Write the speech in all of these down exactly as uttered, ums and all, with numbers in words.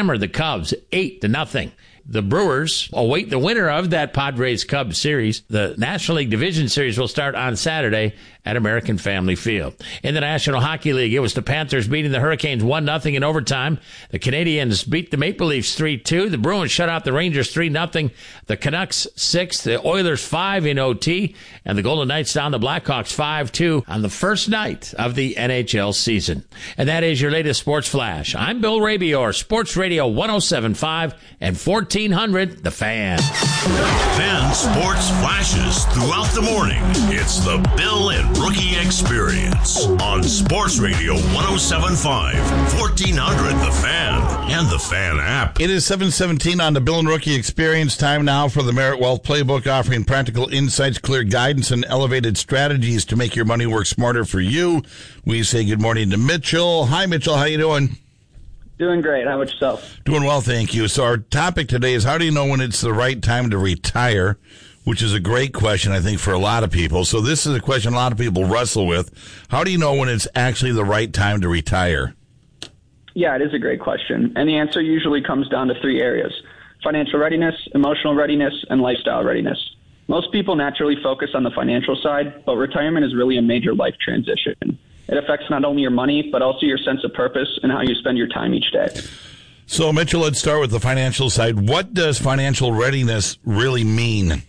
hammered the Cubs eight to nothing. The Brewers await the winner of that Padres-Cubs series. The National League Division Series will start on Saturday at American Family Field. In the National Hockey League, it was the Panthers beating the Hurricanes one nothing in overtime. The Canadiens beat the Maple Leafs three two. The Bruins shut out the Rangers three nothing. The Canucks six. The Oilers five in O T. And the Golden Knights down the Blackhawks five two on the first night of the N H L season. And that is your latest Sports Flash. I'm Bill Rabior, Sports Radio one oh seven point five and fourteen hundred, The Fan. Fan Sports Flashes throughout the morning. It's the Bill and Rookie Experience on Sports Radio one oh seven point five, fourteen hundred, The Fan, and the Fan app. It is seven seventeen on the Bill and Rookie Experience. Time now for the Merit Wealth Playbook, offering practical insights, clear guidance, and elevated strategies to make your money work smarter for you. We say good morning to Mitchell. Hi, Mitchell. How you doing? Doing great. How about yourself? Doing well, thank you. So our topic today is, how do you know when it's the right time to retire? Which is a great question, I think, for a lot of people. So this is a question a lot of people wrestle with. How do you know when it's actually the right time to retire? Yeah, it is a great question. And the answer usually comes down to three areas: financial readiness, emotional readiness, and lifestyle readiness. Most people naturally focus on the financial side, but retirement is really a major life transition. It affects not only your money, but also your sense of purpose and how you spend your time each day. So, Mitchell, let's start with the financial side. What does financial readiness really mean?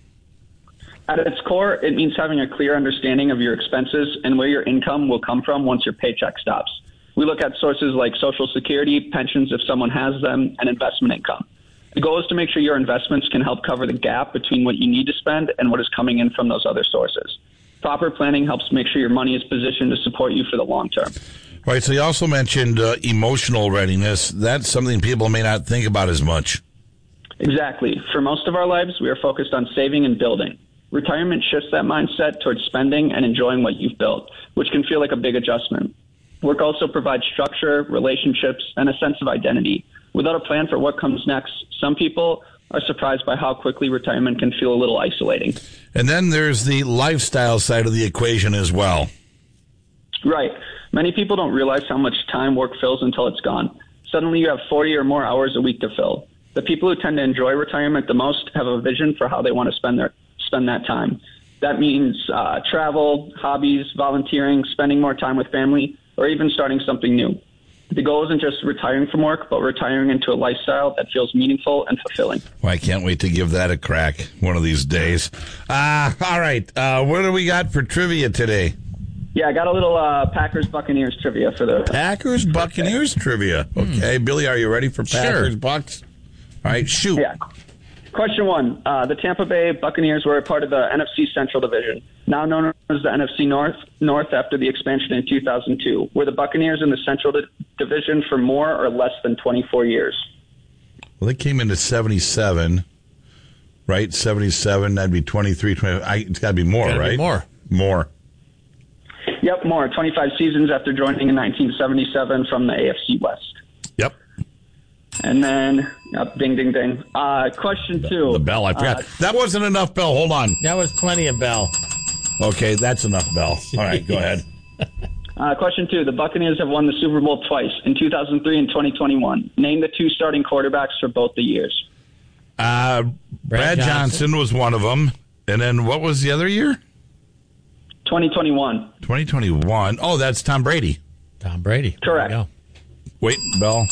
At its core, it means having a clear understanding of your expenses and where your income will come from once your paycheck stops. We look at sources like Social Security, pensions if someone has them, and investment income. The goal is to make sure your investments can help cover the gap between what you need to spend and what is coming in from those other sources. Proper planning helps make sure your money is positioned to support you for the long term. Right. So you also mentioned uh, emotional readiness. That's something people may not think about as much. Exactly. For most of our lives, we are focused on saving and building. Retirement shifts that mindset towards spending and enjoying what you've built, which can feel like a big adjustment. Work also provides structure, relationships, and a sense of identity. Without a plan for what comes next, some people are surprised by how quickly retirement can feel a little isolating. And then there's the lifestyle side of the equation as well. Right. Many people don't realize how much time work fills until it's gone. Suddenly you have forty or more hours a week to fill. The people who tend to enjoy retirement the most have a vision for how they want to spend their spend that time. That means uh, travel, hobbies, volunteering, spending more time with family, or even starting something new. The goal isn't just retiring from work, but retiring into a lifestyle that feels meaningful and fulfilling. Well, I can't wait to give that a crack one of these days. Uh, all right. Uh, what do we got for trivia today? Yeah, I got a little uh, Packers-Buccaneers trivia for the... Packers-Buccaneers trivia. Okay. Hmm. Billy, are you ready for Packers-Bucks? Sure. All right, shoot. Yeah. Question one. Uh, the Tampa Bay Buccaneers were a part of the N F C Central Division, now known as the N F C North, North after the expansion in two thousand two. Were the Buccaneers in the Central Di- Division for more or less than twenty-four years? Well, they came into seventy-seven, right? seventy-seven, that'd be twenty-three, twenty. I, it's got to be more, gotta right? Be more. More. Yep, more. twenty-five seasons after joining in nineteen seventy-seven from the A F C West. Yep. And then, yep, ding, ding, ding. Uh, question two. The bell, I forgot. Uh, that wasn't enough bell. Hold on. That was plenty of bell. Okay, that's enough bell. All right, go ahead. Uh, question two. The Buccaneers have won the Super Bowl twice, in two thousand three and twenty twenty-one. Name the two starting quarterbacks for both the years. Uh, Brad, Brad Johnson. Johnson was one of them. And then what was the other year? twenty twenty-one. twenty twenty-one. Oh, that's Tom Brady. Tom Brady. Correct. Wait, bell.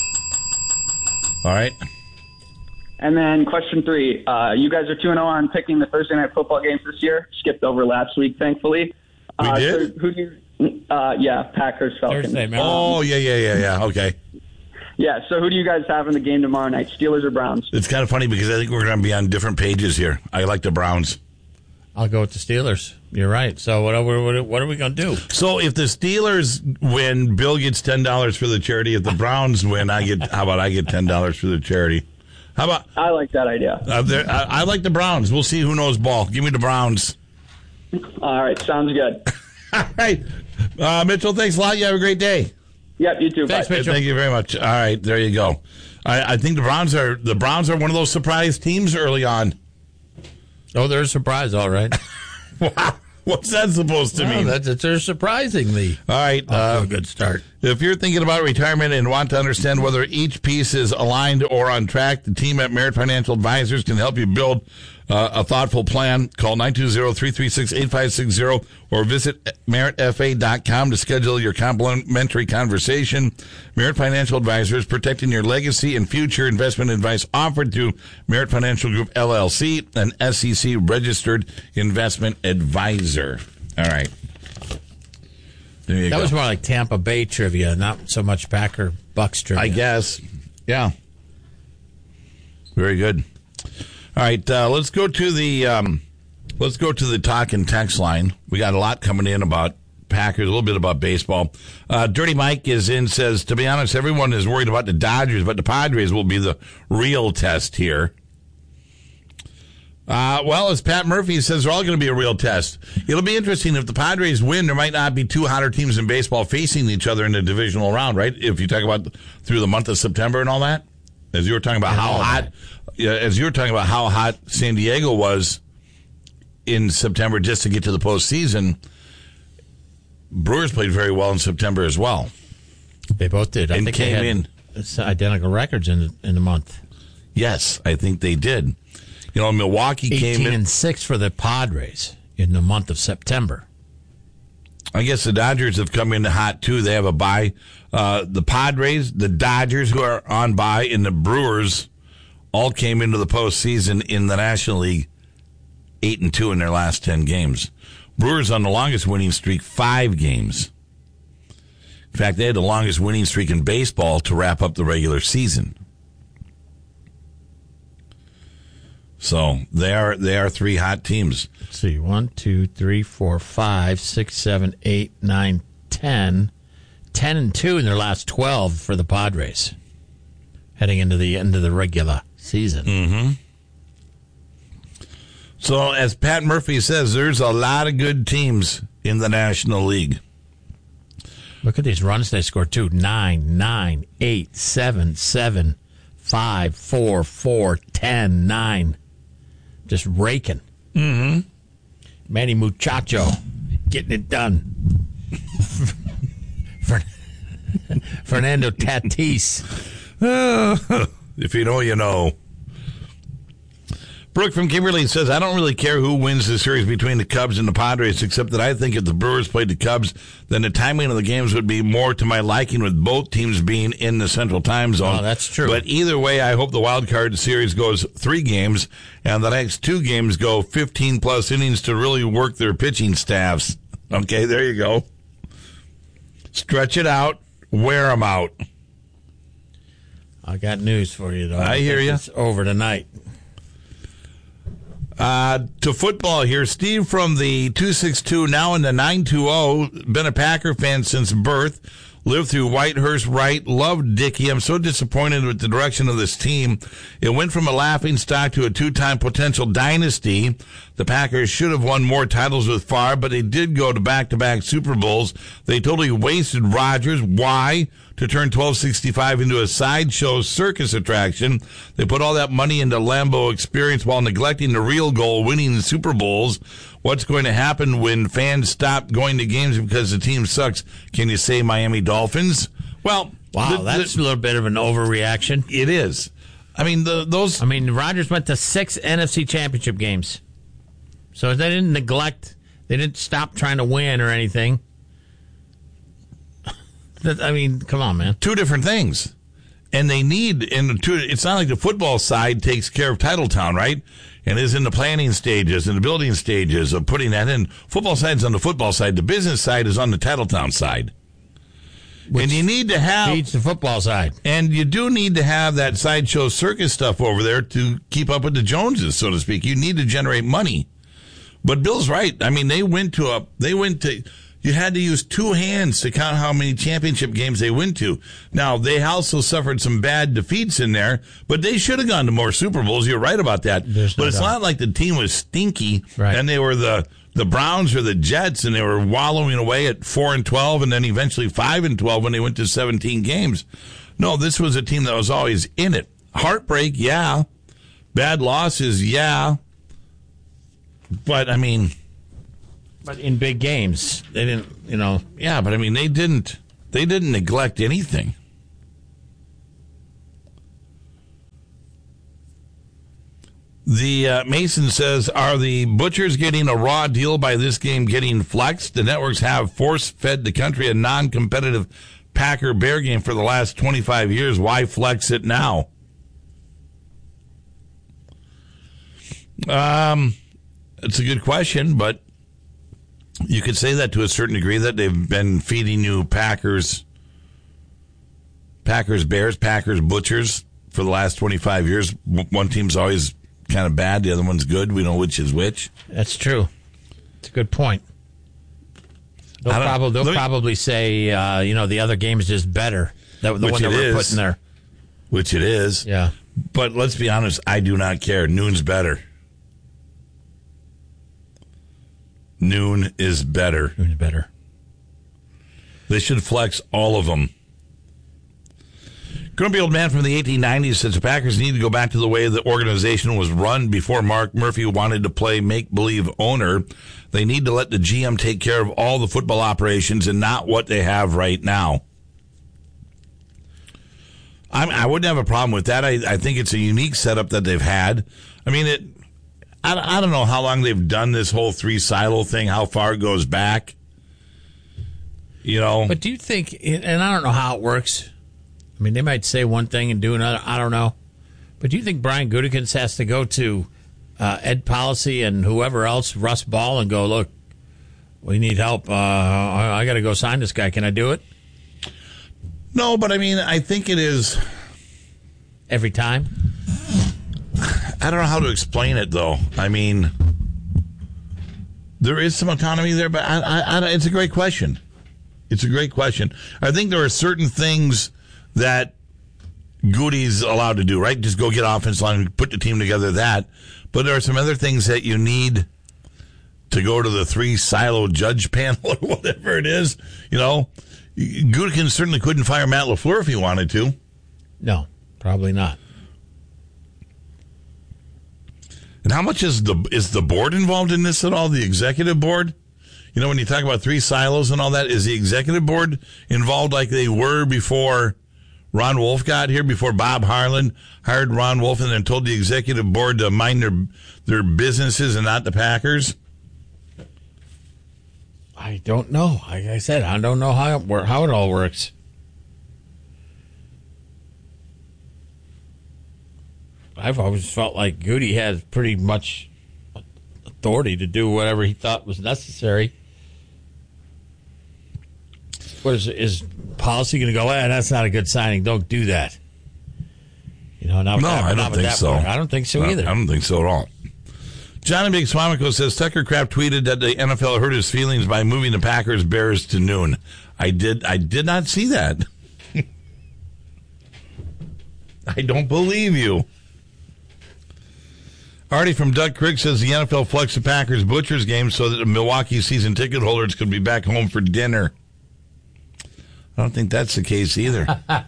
All right. And then question three. Uh, you guys are two and oh on picking the Thursday Night Football games this year. Skipped over last week, thankfully. We uh, did? So who do you, uh, yeah, Packers, Falcons. Thursday, man. Oh, yeah, yeah, yeah, yeah. Okay. Yeah, so who do you guys have in the game tomorrow night, Steelers or Browns? It's kind of funny because I think we're going to be on different pages here. I like the Browns. I'll go with the Steelers. You're right. So what are we, what are we going to do? So if the Steelers win, Bill gets ten dollars for the charity. If the Browns win, I get. How about I get ten dollars for the charity? How about? I like that idea. Uh, there, I, I like the Browns. We'll see who knows ball. Give me the Browns. All right, sounds good. All right, uh, Mitchell. Thanks a lot. You have a great day. Yep, you too. Thanks, Bye. Mitchell. Thank you very much. All right, there you go. I, I think the Browns are the Browns are one of those surprise teams early on. Oh, they're a surprise, all right. Wow. What's that supposed to no, mean? That's, they're surprising me. All right. Uh, Uh, a good start. If you're thinking about retirement and want to understand whether each piece is aligned or on track, the team at Merit Financial Advisors can help you build uh, a thoughtful plan. Call nine two zero, three three six, eight five six zero or visit merit f a dot com to schedule your complimentary conversation. Merit Financial Advisors, protecting your legacy and future. Investment advice offered through Merit Financial Group, L L C, an S E C-registered investment advisor. All right. That go. was more like Tampa Bay trivia, not so much Packer Bucks trivia. I guess. Yeah. Very good. All right, uh, let's go to the um, let's go to the talk and text line. We got a lot coming in about Packers, a little bit about baseball. Uh, Dirty Mike is in, says, to be honest, everyone is worried about the Dodgers, but the Padres will be the real test here. Uh, well, as Pat Murphy says, they're all going to be a real test. It'll be interesting if the Padres win. There might not be two hotter teams in baseball facing each other in the divisional round, right? If you talk about through the month of September and all that, as you were talking about how hot, yeah, as you were talking about how hot San Diego was in September just to get to the postseason. Brewers played very well in September as well. They both did. I and think came they had in identical records in the, in the month. Yes, I think they did. You know, Milwaukee came in eighteen and six for the Padres in the month of September. I guess the Dodgers have come in hot too. They have a bye. Uh, the Padres, the Dodgers, who are on bye, and the Brewers all came into the postseason in the National League eight and two in their last ten games. Brewers on the longest winning streak, five games. In fact, they had the longest winning streak in baseball to wrap up the regular season. So they are they are three hot teams. Let's see, one, two, three, four, five, six, seven, eight, nine, ten. Ten and two in their last twelve for the Padres, heading into the end of the regular season. Mm-hmm. So, as Pat Murphy says, there's a lot of good teams in the National League. Look at these runs they scored, too. Nine, nine, eight, seven, seven, five, four, four, ten, nine. Just raking. Mm-hmm. Manny Muchacho getting it done. Fernando Tatis. If you know, you know. Brooke from Kimberly says, I don't really care who wins the series between the Cubs and the Padres, except that I think if the Brewers played the Cubs, then the timing of the games would be more to my liking with both teams being in the Central Time Zone. Oh, that's true. But either way, I hope the wild card series goes three games, and the next two games go fifteen-plus innings to really work their pitching staffs. Okay, there you go. Stretch it out. Wear them out. I got news for you, though. I, I hear you. It's over tonight. Uh, to football here, Steve from the two six two, now in the nine two zero, been a Packer fan since birth, lived through Whitehurst, Wright, loved Dickey. I'm so disappointed with the direction of this team. It went from a laughing stock to a two-time potential dynasty. The Packers should have won more titles with Favre, but they did go to back-to-back Super Bowls. They totally wasted Rodgers. Why? To turn twelve sixty-five into a sideshow circus attraction. They put all that money into Lambeau Experience while neglecting the real goal, winning the Super Bowls. What's going to happen when fans stop going to games because the team sucks? Can you say Miami Dolphins? Well, wow, the, that's the, a little bit of an overreaction. It is. I mean, the, those. I mean, Rodgers went to six N F C Championship games, so they didn't neglect. They didn't stop trying to win or anything. I mean, come on, man. Two different things. And they need, and two, it's not like the football side takes care of Titletown, right? And is in the planning stages and the building stages of putting that in. Football side's on the football side. The business side is on the Titletown side. Which and you need to have... feeds the football side. And you do need to have that sideshow circus stuff over there to keep up with the Joneses, so to speak. You need to generate money. But Bill's right. I mean, they went to a... They went to... You had to use two hands to count how many championship games they went to. Now, they also suffered some bad defeats in there, but they should have gone to more Super Bowls. You're right about that. There's no but it's doubt. not like the team was stinky, right. And they were the, the Browns or the Jets, and they were wallowing away at four and twelve, and then eventually five and twelve when they went to seventeen games. No, this was a team that was always in it. Heartbreak, yeah. Bad losses, yeah. But, I mean... But in big games, they didn't, you know. Yeah, but I mean, they didn't. They didn't neglect anything. The uh, Mason says, are the Butchers getting a raw deal by this game getting flexed? The networks have force-fed the country a non-competitive Packer-Bear game for the last twenty-five years. Why flex it now? Um, it's a good question, but you could say that to a certain degree, that they've been feeding you Packers, Packers, Bears, Packers, Butchers for the last twenty-five years. One team's always kind of bad, the other one's good. We know which is which. That's true. It's a good point. They'll probably they'll me, probably say, uh, you know, the other game is just better. The, the one that we're is, putting there, which it is. Yeah. But let's be honest, I do not care. Noon's better. Noon is better. Noon is better. They should flex all of them. Grumpy old man from the eighteen nineties says the Packers need to go back to the way the organization was run before Mark Murphy wanted to play make-believe owner. They need to let the G M take care of all the football operations and not what they have right now. I, I wouldn't have a problem with that. I, I think it's a unique setup that they've had. I mean, it. I, I don't know how long they've done this whole three-silo thing, how far it goes back. You know. But do you think, and I don't know how it works, I mean, they might say one thing and do another. I don't know. But do you think Brian Gutekunst has to go to uh, Ed Policy and whoever else, Russ Ball, and go, look, we need help. Uh, I, I got to go sign this guy. Can I do it? No, but I mean, I think it is. Every time? I don't know how to explain it, though. I mean, there is some autonomy there, but I, I, I, it's a great question. It's a great question. I think there are certain things that Goody's allowed to do, right? Just go get offensive line and put the team together, that. But there are some other things that you need to go to the three-silo judge panel or whatever it is. You know, Gutekunst certainly couldn't fire Matt LaFleur if he wanted to. No, probably not. And how much is the is the board involved in this at all, the executive board? You know, when you talk about three silos and all that, is the executive board involved like they were before Ron Wolf got here, before Bob Harlan hired Ron Wolf and then told the executive board to mind their their businesses and not the Packers? I don't know. Like I said, I don't know how it, how it all works. I've always felt like Goody has pretty much authority to do whatever he thought was necessary. What is is policy going to go? Eh, that's not a good signing. Don't do that. You know, not no, that, I don't think so. Point. I don't think so no, either. I don't think so at all. Johnny Big Swamico says Tucker Kraft tweeted that the N F L hurt his feelings by moving the Packers Bears to noon. I did. I did not see that. I don't believe you. Artie from Duck Creek says the N F L flexed the Packers Butchers game so that the Milwaukee season ticket holders could be back home for dinner. I don't think that's the case either.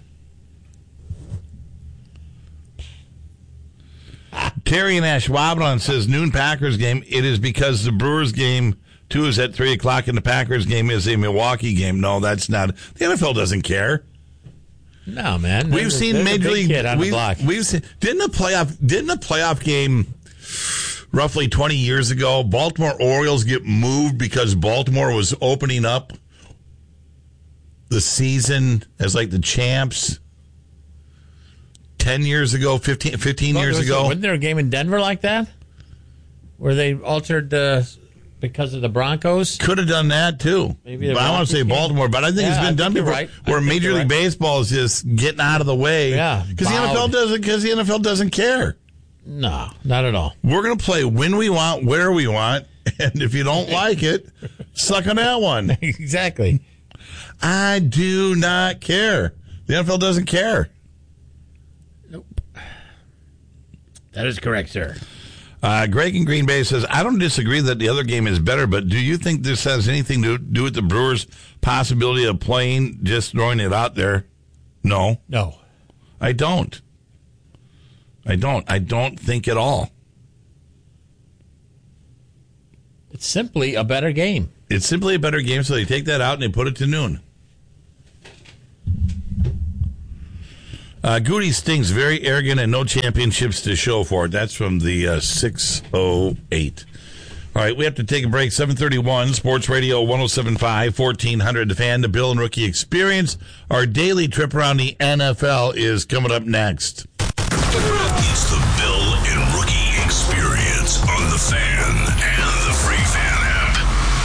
Terry in Ashwaubenon says noon Packers game. It is because the Brewers game too is at three o'clock and the Packers game is a Milwaukee game. No, that's not. The N F L doesn't care. No, man. We've there's seen a, Major League. Kid on we've, the block. we've seen didn't a playoff didn't a playoff game roughly twenty years ago. Baltimore Orioles get moved because Baltimore was opening up the season as like the champs. Ten years ago, fifteen, fifteen well, years was, ago, wasn't there a game in Denver like that where they altered uh, because of the Broncos? Could have done that too. Maybe but I want to say game. Baltimore, but I think yeah, it's been done before. Right. Where Major League right. Baseball is just getting out of the way. Yeah, because the N F L doesn't. Because the N F L doesn't care. No, not at all. We're going to play when we want, where we want, and if you don't like it, suck on that one. Exactly. I do not care. The N F L doesn't care. Nope. That is correct, sir. Uh, Greg in Green Bay says, I don't disagree that the other game is better, but do you think this has anything to do with the Brewers' possibility of playing, just throwing it out there? No. No. I don't. I don't. I don't think at all. It's simply a better game. It's simply a better game, so they take that out and they put it to noon. Uh, Goody stinks, very arrogant, and no championships to show for it. That's from the uh, six oh eight. All right, we have to take a break. seven thirty-one, Sports Radio one oh seven point five, fourteen hundred The Fan, the Bill and Rookie Experience. Our daily trip around the N F L is coming up next. It's the Bill and Rookie Experience on the Fan and the Free Fan app.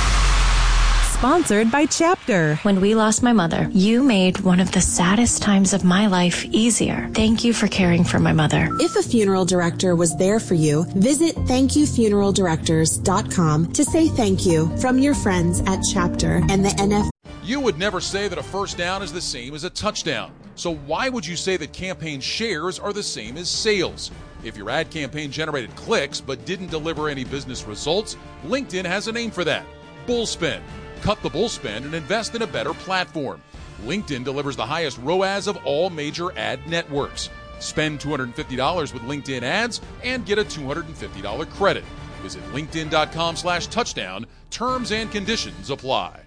Sponsored by Chapter. When we lost my mother, you made one of the saddest times of my life easier. Thank you for caring for my mother. If a funeral director was there for you, visit thank you funeral directors dot com to say thank you from your friends at Chapter and the N F L. You would never say that a first down is the same as a touchdown. So why would you say that campaign shares are the same as sales? If your ad campaign generated clicks but didn't deliver any business results, LinkedIn has a name for that: Bullspend. Cut the bull spend and invest in a better platform. LinkedIn delivers the highest R O A S of all major ad networks. Spend two hundred fifty dollars with LinkedIn ads and get a two hundred fifty dollars credit. Visit linkedin.com slash touchdown. Terms and conditions apply.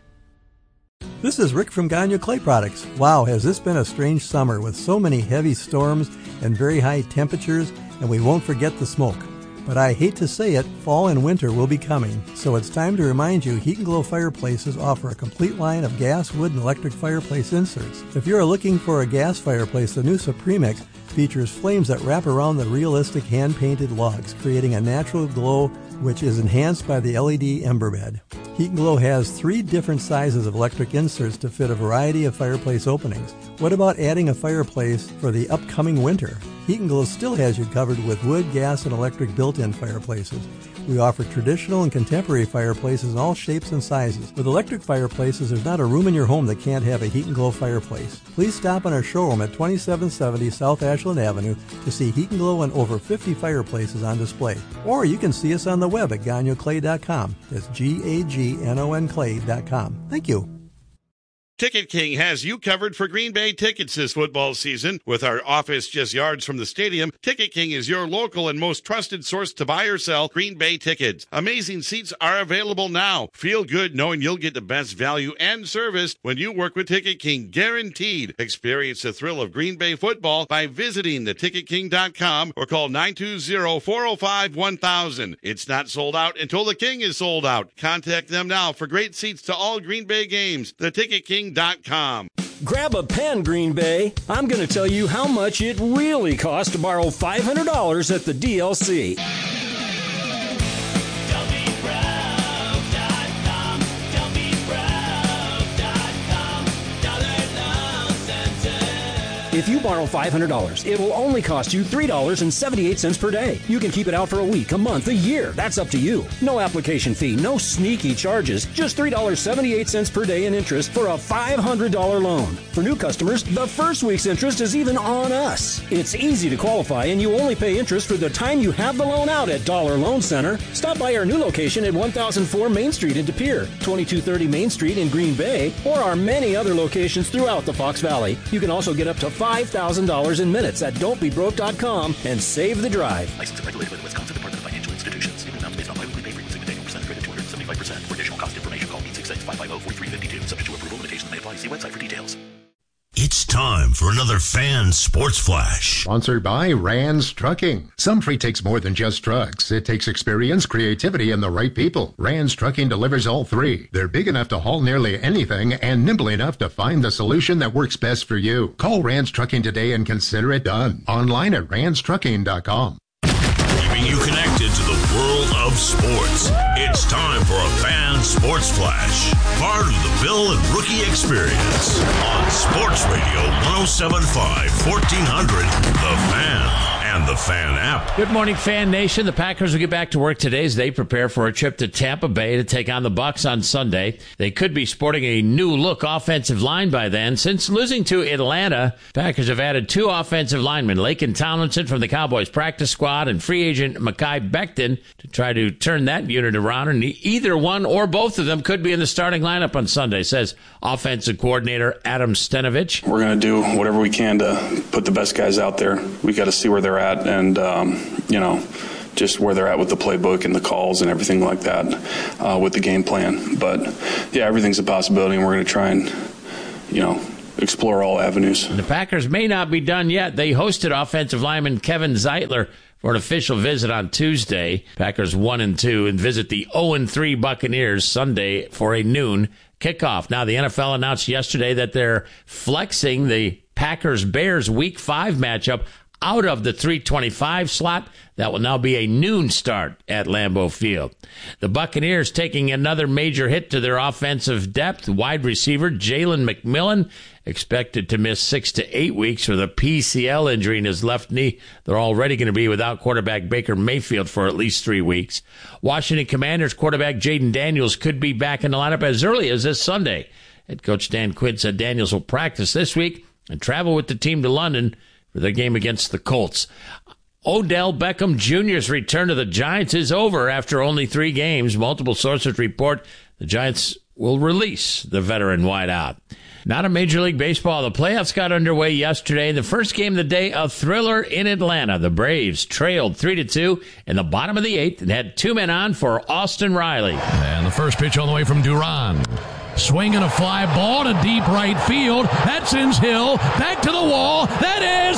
This is Rick from Gagne Clay Products. Wow, has this been a strange summer with so many heavy storms and very high temperatures, and we won't forget the smoke. But I hate to say it, fall and winter will be coming, so it's time to remind you Heat and Glow Fireplaces offer a complete line of gas, wood, and electric fireplace inserts. If you're looking for a gas fireplace, the new Supremix features flames that wrap around the realistic hand-painted logs, creating a natural glow which is enhanced by the L E D ember bed. Heat and Glow has three different sizes of electric inserts to fit a variety of fireplace openings. What about adding a fireplace for the upcoming winter? Heat and Glow still has you covered with wood, gas, and electric built-in fireplaces. We offer traditional and contemporary fireplaces in all shapes and sizes. With electric fireplaces, there's not a room in your home that can't have a Heat and Glow fireplace. Please stop in our showroom at twenty-seven seventy South Ashland Avenue to see Heat and Glow and over fifty fireplaces on display. Or you can see us on the web at gagne clay dot com. That's G A G N O N clay dot com. Thank you. Ticket King has you covered for Green Bay tickets this football season. With our office just yards from the stadium, Ticket King is your local and most trusted source to buy or sell Green Bay tickets. Amazing seats are available now. Feel good knowing you'll get the best value and service when you work with Ticket King, guaranteed. Experience the thrill of Green Bay football by visiting the ticket king dot com or call nine two zero, four oh five, one thousand. It's not sold out until the King is sold out. Contact them now for great seats to all Green Bay games. the ticket king dot com. Grab a pen, Green Bay. I'm going to tell you how much it really costs to borrow five hundred dollars at the D L C. If you borrow five hundred dollars, it will only cost you three dollars and seventy-eight cents per day. You can keep it out for a week, a month, a year. That's up to you. No application fee, no sneaky charges. Just three dollars and seventy-eight cents per day in interest for a five hundred dollars loan. For new customers, the first week's interest is even on us. It's easy to qualify, and you only pay interest for the time you have the loan out at Dollar Loan Center. Stop by our new location at one thousand four Main Street in De Pere, twenty-two thirty Main Street in Green Bay, or our many other locations throughout the Fox Valley. You can also get up to five thousand dollars in minutes at don't be broke dot com and save the drive. Licensed and regulated by the Wisconsin Department of Financial Institutions. Given amounts based on biweekly pay frequency with annual percentage rate of two hundred seventy-five percent. For additional cost information, call eight six six, five five zero, four three five two. Subject to approval, limitations may apply. See website for details. It's time for another Fan Sports Flash. Sponsored by Rands Trucking. Some freight takes more than just trucks. It takes experience, creativity, and the right people. Rands Trucking delivers all three. They're big enough to haul nearly anything and nimble enough to find the solution that works best for you. Call Rands Trucking today and consider it done. Online at rands trucking dot com. Keeping you connected to the world of sports. It's time for a Fan Sports Flash. Part of the Bill and Rookie Experience on Sports Radio one oh seven point five, fourteen hundred, The Fan and the Fan app. Good morning, Fan Nation. The Packers will get back to work today as they prepare for a trip to Tampa Bay to take on the Bucs on Sunday. They could be sporting a new-look offensive line by then. Since losing to Atlanta, Packers have added two offensive linemen, Laken Tomlinson from the Cowboys practice squad and free agent Mekhi Becton, to try to turn that unit around. And either one or both of them could be in the starting lineup on Sunday, says offensive coordinator Adam Stenavich. We're going to do whatever we can to put the best guys out there. We got to see where they're at and, um, you know, just where they're at with the playbook and the calls and everything like that uh, with the game plan. But, yeah, everything's a possibility, and we're going to try and, you know, explore all avenues. The Packers may not be done yet. They hosted offensive lineman Kevin Zeitler for an official visit on Tuesday. Packers one and two and visit the oh and three Buccaneers Sunday for a noon kickoff. Now, the N F L announced yesterday that they're flexing the Packers-Bears Week five matchup out of the three twenty-five slot. That will now be a noon start at Lambeau Field. The Buccaneers taking another major hit to their offensive depth. Wide receiver Jalen McMillan expected to miss six to eight weeks with a P C L injury in his left knee. They're already going to be without quarterback Baker Mayfield for at least three weeks. Washington Commanders quarterback Jaden Daniels could be back in the lineup as early as this Sunday. Head coach Dan Quinn said Daniels will practice this week and travel with the team to London for their game against the Colts. Odell Beckham Junior's return to the Giants is over after only three games. Multiple sources report the Giants will release the veteran wideout. Not a Major League Baseball. The playoffs got underway yesterday. The first game of the day, a thriller in Atlanta. The Braves trailed three to two in the bottom of the eighth and had two men on for Austin Riley. And the first pitch on the way from Duran. Swinging a fly ball to deep right field. That sends Hill back to the wall. That is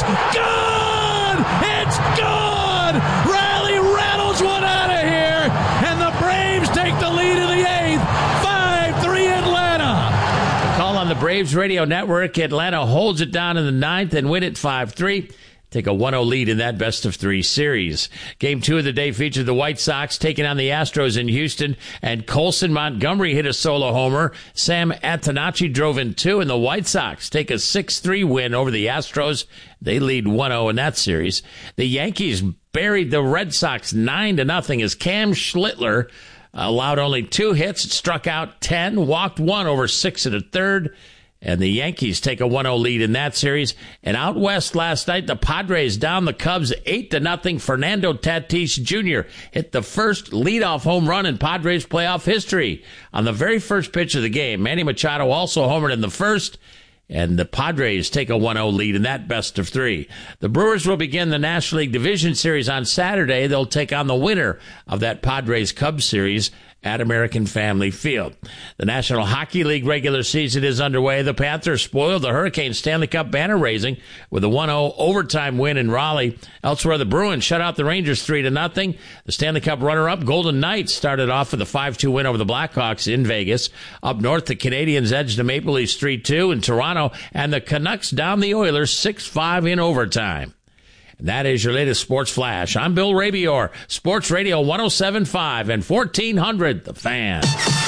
gone! It's gone! Riley rattles one out of here, and the Braves take the lead in the eighth. five three Atlanta. Call on the Braves radio network. Atlanta holds it down in the ninth and win it five three. Take a one oh lead in that best-of-three series. Game two of the day featured the White Sox taking on the Astros in Houston, and Colson Montgomery hit a solo homer. Sam Antonacci drove in two, and the White Sox take a six three win over the Astros. They lead one oh in that series. The Yankees buried the Red Sox nine to nothing as Cam Schlittler allowed only two hits, struck out ten, walked one over six and a third. And the Yankees take a one oh lead in that series. And out west last night, the Padres down the Cubs eight to nothing. Fernando Tatis Junior hit the first leadoff home run in Padres playoff history. On the very first pitch of the game, Manny Machado also homered in the first. And the Padres take a one oh lead in that best of three. The Brewers will begin the National League Division Series on Saturday. They'll take on the winner of that Padres-Cubs series at American Family Field. The National Hockey League regular season is underway. The Panthers spoiled the Hurricanes Stanley Cup banner raising with a one oh overtime win in Raleigh. Elsewhere, the Bruins shut out the Rangers three to nothing. The Stanley Cup runner-up Golden Knights started off with a five two win over the Blackhawks in Vegas. Up north, the Canadiens edged the Maple Leafs three two in Toronto, and the Canucks down the Oilers six five in overtime. That is your latest Sports Flash. I'm Bill Rabior, Sports Radio one oh seven point five and fourteen hundred, The Fan.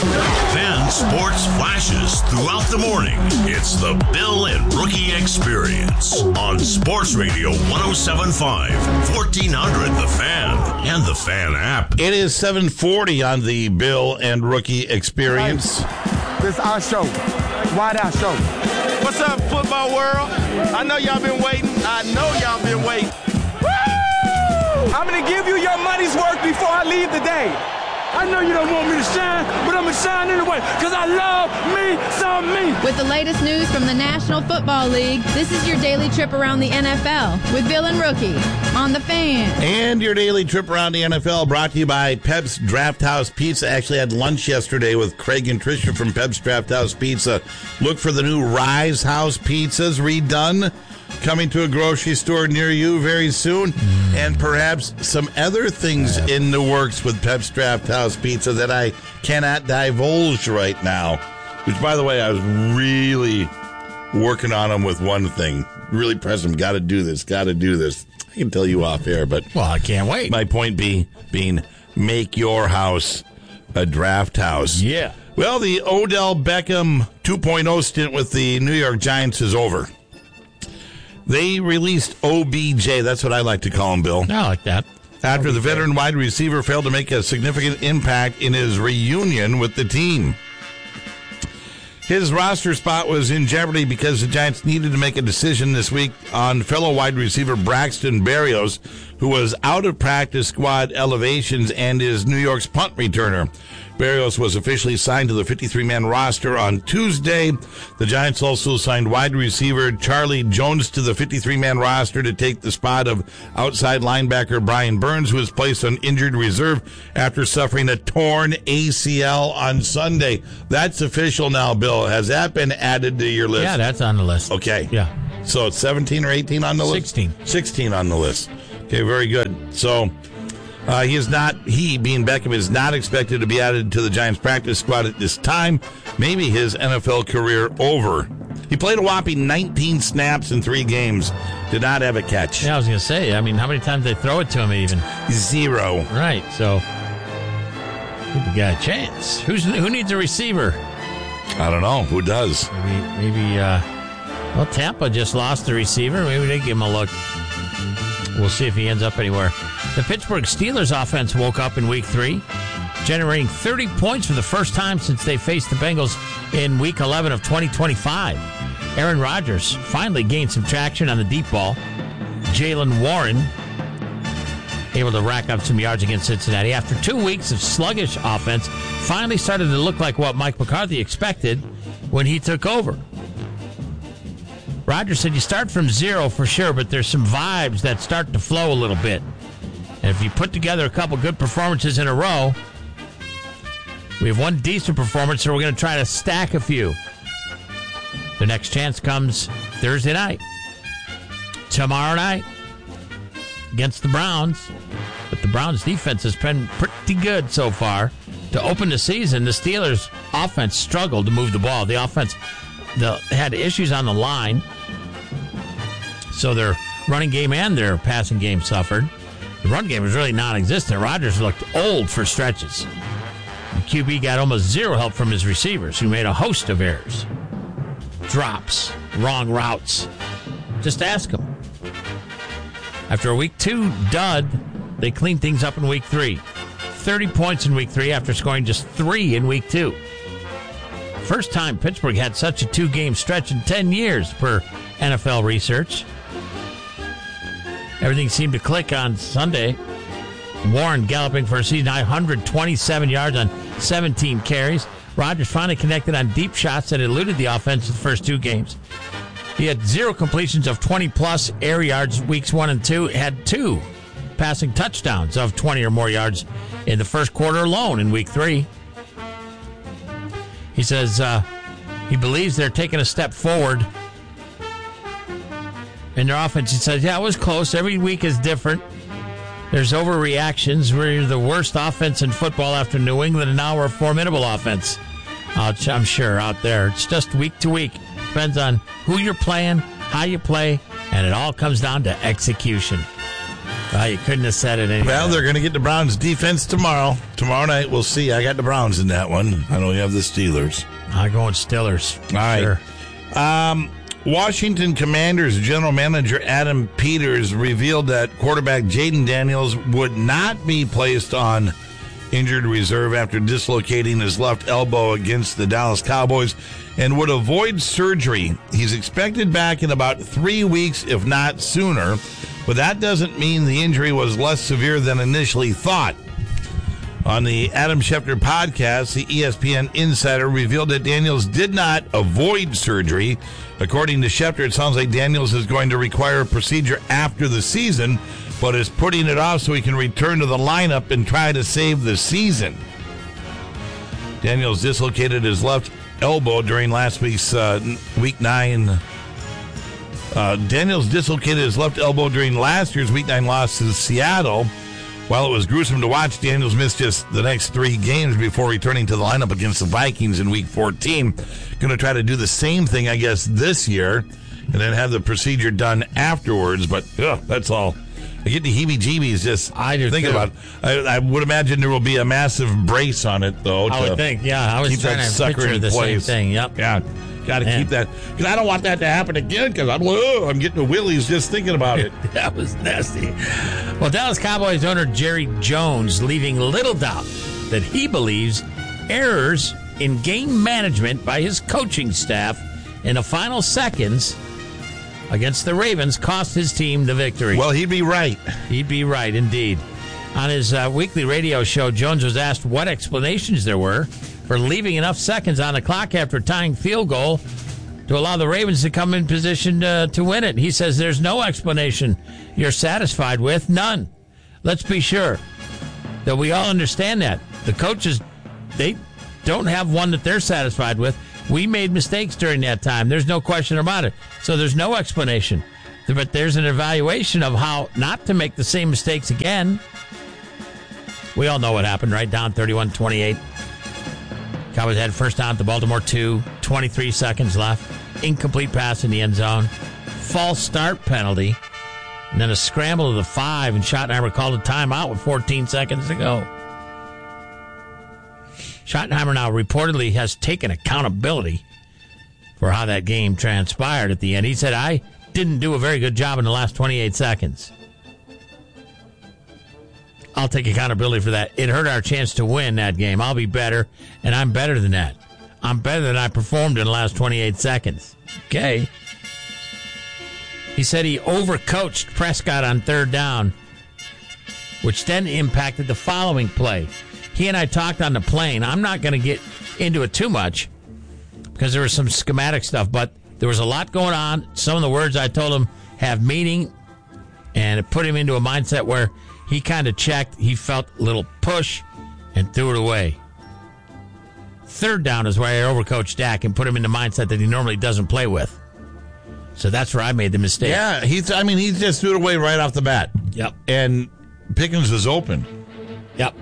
Fan Sports Flashes throughout the morning. It's the Bill and Rookie Experience on Sports Radio one oh seven point five, fourteen hundred, The Fan, and the Fan app. It is seven forty on the Bill and Rookie Experience. This is our show. Why our show? What's up, football world? I know y'all been waiting. I know y'all been waiting. Woo! I'm going to give you your money's worth before I leave today. I know you don't want me to shine, but I'm going to shine anyway because I love me some me. With the latest news from the National Football League, this is your daily trip around the N F L with Bill and Rookie on The Fan. And your daily trip around the N F L brought to you by Pep's Draft House Pizza. I actually had lunch yesterday with Craig and Tricia from Pep's Draft House Pizza. Look for the new Rise House pizzas redone, coming to a grocery store near you very soon, mm. and perhaps some other things yeah. in the works with Pep's Draft House Pizza that I cannot divulge right now. Which, by the way, I was really working on them with one thing. Really pressing them. Got to do this. Got to do this. I can tell you off air, but well, I can't wait. My point be, being, make your house a draft house. Yeah. Well, the Odell Beckham two point oh stint with the New York Giants is over. They released O B J. That's what I like to call him, Bill. I like that. After the veteran wide receiver failed to make a significant impact in his reunion with the team. His roster spot was in jeopardy because the Giants needed to make a decision this week on fellow wide receiver Braxton Berrios, who was out of practice squad elevations and is New York's punt returner. Berrios was officially signed to the fifty-three man roster on Tuesday. The Giants also signed wide receiver Charlie Jones to the fifty-three man roster to take the spot of outside linebacker Brian Burns, who was placed on injured reserve after suffering a torn A C L on Sunday. That's official now, Bill. Has that been added to your list? Yeah, that's on the list. Okay. Yeah. So it's seventeen or eighteen on the list? sixteen. sixteen on the list. Okay, very good. So uh, he is not, he being Beckham, is not expected to be added to the Giants practice squad at this time. Maybe his N F L career over. He played a whopping nineteen snaps in three games. Did not have a catch. Yeah, I was going to say, I mean, how many times they throw it to him even? Zero. Right, so give the guy a chance. Who's Who needs a receiver? I don't know. Who does? Maybe, maybe uh, well, Tampa just lost the receiver. Maybe they give him a look. We'll see if he ends up anywhere. The Pittsburgh Steelers offense woke up in week three, generating thirty points for the first time since they faced the Bengals in week eleven of twenty twenty-five. Aaron Rodgers finally gained some traction on the deep ball. Jaylen Warren able to rack up some yards against Cincinnati. After two weeks of sluggish offense, finally started to look like what Mike McCarthy expected when he took over. Rodgers said you start from zero for sure, but there's some vibes that start to flow a little bit. And if you put together a couple good performances in a row, we have one decent performance, so we're going to try to stack a few. The next chance comes Thursday night. Tomorrow night against the Browns. But the Browns' defense has been pretty good so far. To open the season, the Steelers' offense struggled to move the ball. The offense the, had issues on the line. So their running game and their passing game suffered. The run game was really non-existent. Rodgers looked old for stretches. The Q B got almost zero help from his receivers, who made a host of errors. Drops, wrong routes. Just ask them. After a week two dud, they cleaned things up in week three. thirty points in week three after scoring just three in week two. First time Pittsburgh had such a two-game stretch in ten years, per N F L research. Everything seemed to click on Sunday. Warren galloping for a season-high one hundred twenty-seven yards on seventeen carries. Rodgers finally connected on deep shots that eluded the offense in the first two games. He had zero completions of twenty-plus air yards weeks one and two. Had two passing touchdowns of twenty or more yards in the first quarter alone in week three. He says uh, he believes they're taking a step forward in their offense. He says, yeah, it was close. Every week is different. There's overreactions. We're the worst offense in football after New England, and now we're a formidable offense. Uh, I'm sure out there. It's just week to week. Depends on who you're playing, how you play, and it all comes down to execution. Well, you couldn't have said it any Well, better. they're going to get the Browns defense tomorrow. Tomorrow night, we'll see. I got the Browns in that one. I know you have the Steelers. I'm going Steelers. All right. Sure. Um, Washington Commanders general manager Adam Peters revealed that quarterback Jaden Daniels would not be placed on injured reserve after dislocating his left elbow against the Dallas Cowboys and would avoid surgery. He's expected back in about three weeks, if not sooner, but that doesn't mean the injury was less severe than initially thought. On the Adam Schefter podcast, the E S P N insider revealed that Daniels did not avoid surgery. According to Schefter, it sounds like Daniels is going to require a procedure after the season, but is putting it off so he can return to the lineup and try to save the season. Daniels dislocated his left elbow during last week's uh, week nine. Uh, Daniels dislocated his left elbow during last year's week nine loss to Seattle. While it was gruesome to watch, Daniels missed just the next three games before returning to the lineup against the Vikings in week fourteen. Going to try to do the same thing, I guess, this year, and then have the procedure done afterwards. But ugh, that's all. I get the heebie-jeebies just I do thinking too. about it. I, I would imagine there will be a massive brace on it, though. I to would think, yeah. I was keep trying that to sucker picture in the place. same thing. Yep. Yeah, got to Yeah. keep that. Because I don't want that to happen again, because I'm, oh, I'm getting the willies just thinking about it. That was nasty. Well, Dallas Cowboys owner Jerry Jones leaving little doubt that he believes errors in game management by his coaching staff in the final seconds against the Ravens cost his team the victory. Well, he'd be right. He'd be right, indeed. On his uh, weekly radio show, Jones was asked what explanations there were for leaving enough seconds on the clock after tying field goal to allow the Ravens to come in position uh, to win it. He says there's no explanation you're satisfied with, none. Let's be sure that we all understand that. The coaches, they don't have one that they're satisfied with. We made mistakes during that time. There's no question about it. So there's no explanation. But there's an evaluation of how not to make the same mistakes again. We all know what happened, right? Down thirty-one twenty-eight. Cowboys had first down at the Baltimore two, twenty-three seconds left. Incomplete pass in the end zone. False start penalty. And then a scramble to the five, and Schottenheimer called a timeout with fourteen seconds to go. Schottenheimer now reportedly has taken accountability for how that game transpired at the end. He said, I didn't do a very good job in the last twenty-eight seconds. I'll take accountability for that. It hurt our chance to win that game. I'll be better, and I'm better than that. I'm better than I performed in the last twenty-eight seconds. Okay. He said he overcoached Prescott on third down, which then impacted the following play. He and I talked on the plane. I'm not going to get into it too much because there was some schematic stuff, but there was a lot going on. Some of the words I told him have meaning, and it put him into a mindset where he kind of checked. He felt a little push and threw it away. Third down is where I overcoached Dak and put him in the mindset that he normally doesn't play with. So that's where I made the mistake. Yeah, he's. I mean, he just threw it away right off the bat. Yep. And Pickens was open. Yep.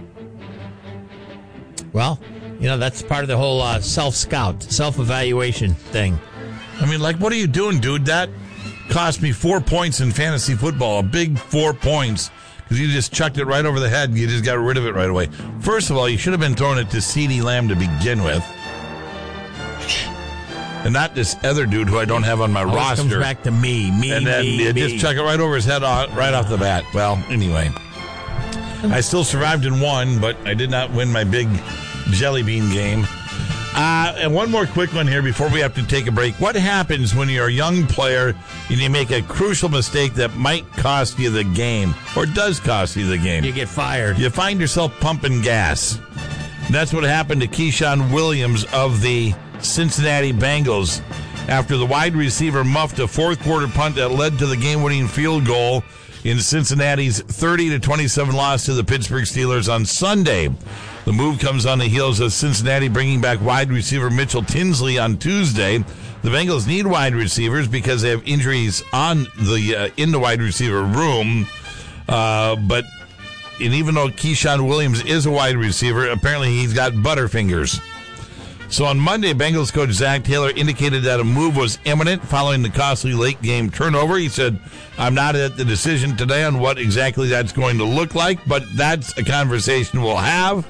Well, you know, that's part of the whole uh, self-scout, self-evaluation thing. I mean, like, what are you doing, dude? That cost me four points in fantasy football, a big four points, because you just chucked it right over the head and you just got rid of it right away. First of all, you should have been throwing it to CeeDee Lamb to begin with. And not this other dude who I don't have on my Always roster. comes back to me, me, and then me, you me. just chuck it right over his head right off the bat. Well, anyway. I still survived and won, but I did not win my big jelly bean game. Uh, and one more quick one here before we have to take a break. What happens when you're a young player and you make a crucial mistake that might cost you the game or does cost you the game? You get fired. You find yourself pumping gas. And that's what happened to Keyshawn Williams of the Cincinnati Bengals after the wide receiver muffed a fourth quarter punt that led to the game-winning field goal in Cincinnati's thirty to twenty-seven loss to the Pittsburgh Steelers on Sunday. The move comes on the heels of Cincinnati bringing back wide receiver Mitchell Tinsley on Tuesday. The Bengals need wide receivers because they have injuries on the uh, in the wide receiver room. Uh, but and even though Keyshawn Williams is a wide receiver, apparently he's got butterfingers. So on Monday, Bengals coach Zach Taylor indicated that a move was imminent following the costly late-game turnover. He said, I'm not at the decision today on what exactly that's going to look like, but that's a conversation we'll have.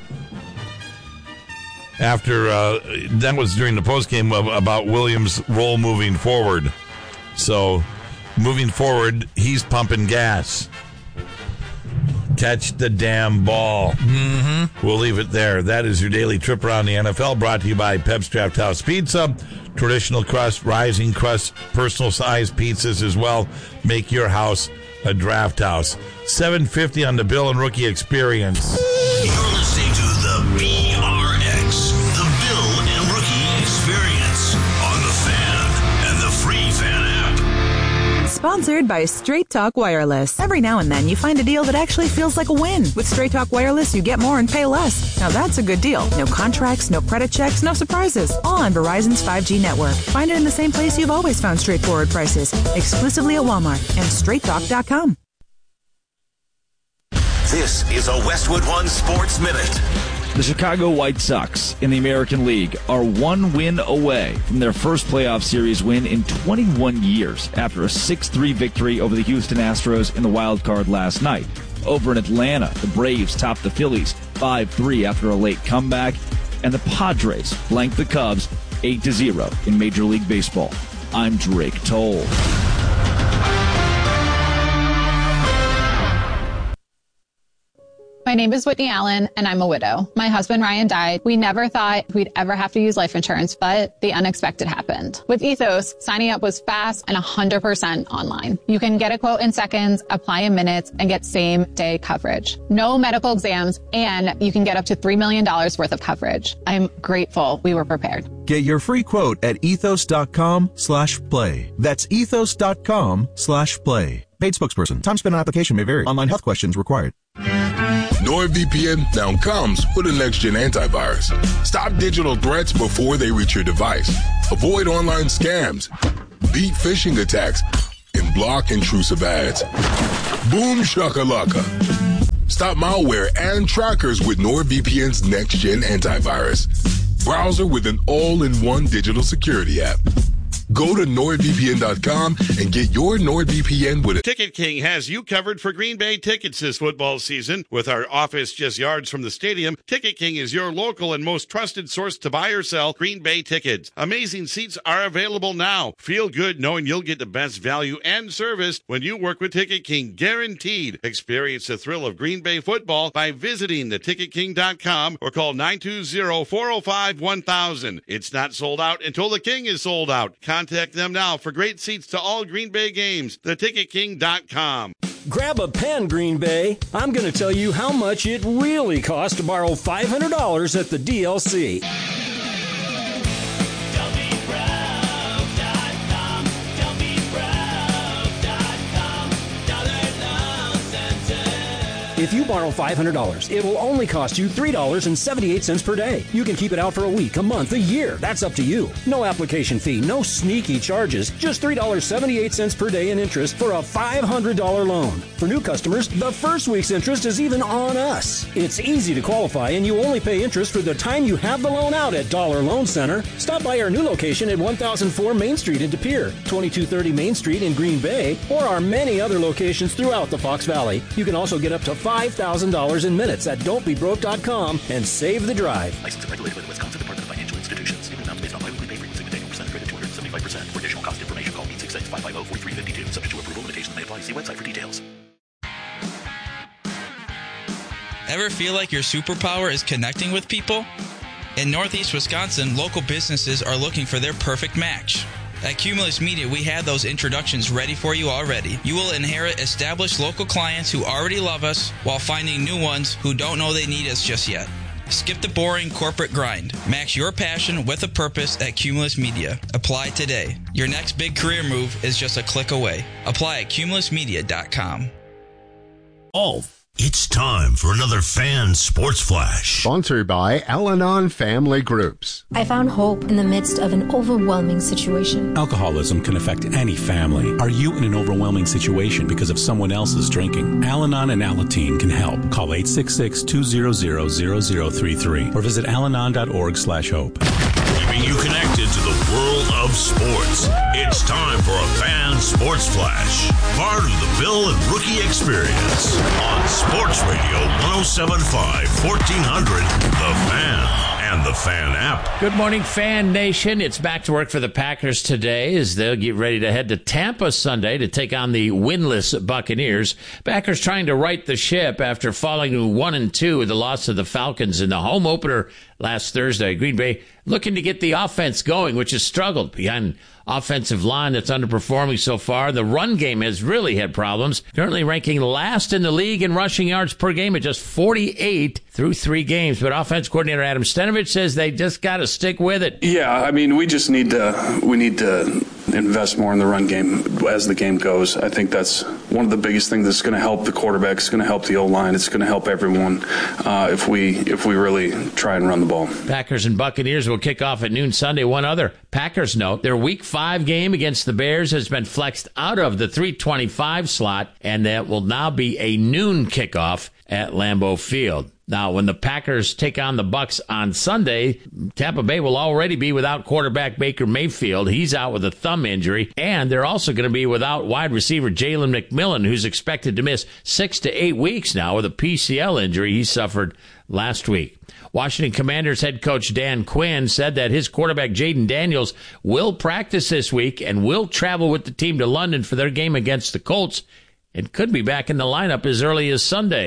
After, uh, that was during the postgame of, about Williams' role moving forward. So, moving forward, he's pumping gas. Catch the damn ball. Mm-hmm. We'll leave it there. That is your daily trip around the N F L, brought to you by Pep's Draft House Pizza. Traditional crust, rising crust, personal size pizzas as well. Make your house a draft house. seven fifty on the Bill and Rookie Experience. You're listening to the B R X, the Bill and Rookie Experience, on the Fan and the free Fan app. Sponsored by Straight Talk Wireless. Every now and then you find a deal that actually feels like a win. With Straight Talk Wireless, you get more and pay less. Now that's a good deal. No contracts, no credit checks, no surprises. All on Verizon's five G network. Find it in the same place you've always found straightforward prices. Exclusively at Walmart and straight talk dot com. This is a Westwood One Sports Minute. The Chicago White Sox in the American League are one win away from their first playoff series win in twenty-one years after a six three victory over the Houston Astros in the wild card last night. Over in Atlanta, the Braves topped the Phillies five three after a late comeback, and the Padres blanked the Cubs eight to zero in Major League Baseball. I'm Drake Toll. My name is Whitney Allen, and I'm a widow. My husband, Ryan, died. We never thought we'd ever have to use life insurance, but the unexpected happened. With Ethos, signing up was fast and one hundred percent online. You can get a quote in seconds, apply in minutes, and get same-day coverage. No medical exams, and you can get up to three million dollars worth of coverage. I'm grateful we were prepared. Get your free quote at ethos.com slash play. That's ethos.com slash play. Paid spokesperson. Time spent on application may vary. Online health questions required. NordVPN now comes with a next-gen antivirus. Stop digital threats before they reach your device. Avoid online scams. Beat phishing attacks. And block intrusive ads. Boom shakalaka. Stop malware and trackers with NordVPN's next-gen antivirus. Browser with an all-in-one digital security app. Go to nord v p n dot com and get your NordVPN with it. Ticket King has you covered for Green Bay tickets this football season. With our office just yards from the stadium, Ticket King is your local and most trusted source to buy or sell Green Bay tickets. Amazing seats are available now. Feel good knowing you'll get the best value and service when you work with Ticket King, guaranteed. Experience the thrill of Green Bay football by visiting the ticket king dot com or call nine two zero, four zero five, one thousand. It's not sold out until the King is sold out. Contact them now for great seats to all Green Bay games. the ticket king dot com. Grab a pen, Green Bay. I'm going to tell you how much it really costs to borrow five hundred dollars at the D L C. If you borrow five hundred dollars, it will only cost you three dollars and seventy-eight cents per day. You can keep it out for a week, a month, a year. That's up to you. No application fee, no sneaky charges. Just three dollars and seventy-eight cents per day in interest for a five hundred dollars loan. For new customers, the first week's interest is even on us. It's easy to qualify, and you only pay interest for the time you have the loan out at Dollar Loan Center. Stop by our new location at one thousand four Main Street in De Pere, twenty-two thirty Main Street in Green Bay, or our many other locations throughout the Fox Valley. You can also get up to five thousand dollars in minutes at don't be broke dot com and save the drive. Licensed and regulated by the Wisconsin Department of Financial Institutions. Payment amounts based on biweekly pay frequency with annual percentage rate of two hundred seventy-five percent. For additional cost information, call eight six six, five five zero, four three five two. Subject to approval, limitations may apply. See website for details. Ever feel like your superpower is connecting with people? In Northeast Wisconsin, local businesses are looking for their perfect match. At Cumulus Media, we have those introductions ready for you already. You will inherit established local clients who already love us while finding new ones who don't know they need us just yet. Skip the boring corporate grind. Match your passion with a purpose at Cumulus Media. Apply today. Your next big career move is just a click away. Apply at cumulus media dot com. Oh. It's time for another Fan Sports Flash. Sponsored by Al-Anon Family Groups. I found hope in the midst of an overwhelming situation. Alcoholism can affect any family. Are you in an overwhelming situation because of someone else's drinking? Al-Anon and Alateen can help. Call eight six six, two hundred, zero zero three three or visit alanon dot org slash hope. Keeping you connected to the world of sports. It's time for a Fan Sports Flash. Part of the Bill and Rookie Experience on Sports Radio one oh seven point five, fourteen hundred, The Fan, and the Fan app. Good morning, Fan Nation. It's back to work for the Packers today as they'll get ready to head to Tampa Sunday to take on the winless Buccaneers. Packers trying to right the ship after falling to one and two with the loss of the Falcons in the home opener last Thursday. Green Bay looking to get the offense going, which has struggled behind offensive line that's underperforming so far. The run game has really had problems, currently ranking last in the league in rushing yards per game at just forty-eight through three games. But offense coordinator Adam Stenavich says they just got to stick with it. Yeah, I mean, we just need to we need to invest more in the run game as the game goes. I think that's one of the biggest things that's going to help the quarterback. It's going to help the O-line. It's going to help everyone uh, if we if we really try and run the ball. Packers and Buccaneers will kick off at noon Sunday. One other Packers note, their week five game against the Bears has been flexed out of the three twenty-five slot, and that will now be a noon kickoff at Lambeau Field. Now, when the Packers take on the Bucs on Sunday, Tampa Bay will already be without quarterback Baker Mayfield. He's out with a thumb injury, and they're also going to be without wide receiver Jalen McMillan, who's expected to miss six to eight weeks now with a P C L injury he suffered last week. Washington Commanders head coach Dan Quinn said that his quarterback Jaden Daniels will practice this week and will travel with the team to London for their game against the Colts and could be back in the lineup as early as Sunday.